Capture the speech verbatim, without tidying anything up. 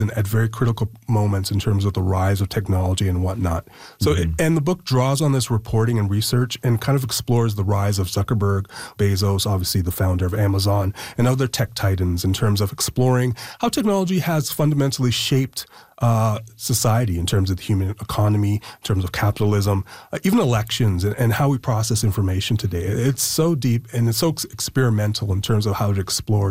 and at very critical moments in terms of the rise of technology and whatnot. So, Mm-hmm. it, and the book draws on this reporting and research and kind of explores the rise of Zuckerberg, Bezos, obviously the founder of Amazon, and other tech titans in terms of exploring how technology has fundamentally shaped uh, society in terms of the human economy, in terms of capitalism, uh, even elections, and, and how we process information today. It's so deep and it's so ex- experimental in terms of how it explores